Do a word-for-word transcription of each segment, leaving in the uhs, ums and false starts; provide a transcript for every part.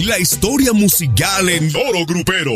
La historia musical en Oro Grupero.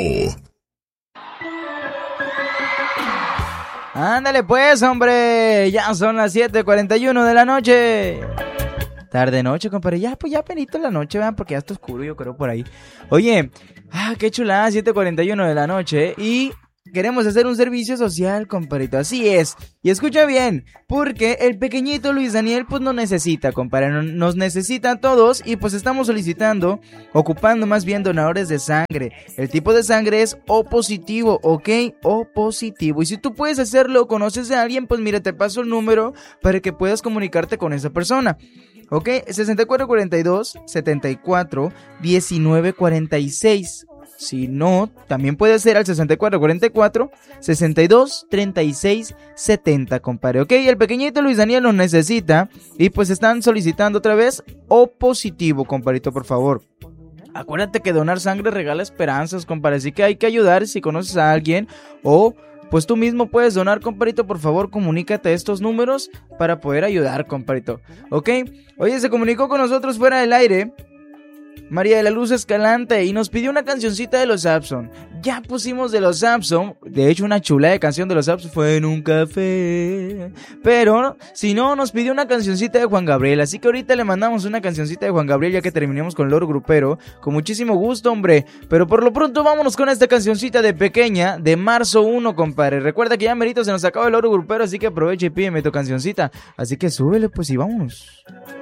Ándale pues, hombre, ya son las siete cuarenta y uno de la noche. Tarde noche, compadre, ya pues ya penito la noche, vean, porque ya está oscuro, yo creo, por ahí. Oye, ah, qué chulada, siete cuarenta y uno de la noche, y queremos hacer un servicio social, compadrito, así es. Y escucha bien, porque el pequeñito Luis Daniel pues nos necesita, compadre, nos necesita a todos y pues estamos solicitando, ocupando más bien donadores de sangre. El tipo de sangre es O positivo, ¿ok? O positivo. Y si tú puedes hacerlo o conoces a alguien, pues mira, te paso el número para que puedas comunicarte con esa persona. Ok, sesenta y cuatro cuarenta y dos, setenta y cuatro, diecinueve cuarenta y seis. Si no, también puede ser al sesenta y cuatro cuarenta y cuatro, sesenta y dos, treinta y seis, setenta, compadre. Ok, el pequeñito Luis Daniel nos necesita y pues están solicitando otra vez O positivo, compadrito, por favor. Acuérdate que donar sangre regala esperanzas, compadre, así que hay que ayudar si conoces a alguien o pues tú mismo puedes donar, compadrito. Por favor, comunícate a estos números para poder ayudar, compadrito. ¿Ok? Oye, se comunicó con nosotros fuera del aire María de la Luz Escalante y nos pidió una cancioncita de los Sapson. Ya pusimos de los Sapson. De hecho, una chula de canción de los Sapson fue En un café. Pero, si no, nos pidió una cancioncita de Juan Gabriel. Así que ahorita le mandamos una cancioncita de Juan Gabriel ya que terminemos con el Oro Grupero. Con muchísimo gusto, hombre. Pero por lo pronto vámonos con esta cancioncita de Pequeña de marzo uno, compadre. Recuerda que ya merito se nos acaba el Oro Grupero, así que aprovecha y pídeme tu cancioncita. Así que súbele pues y vámonos.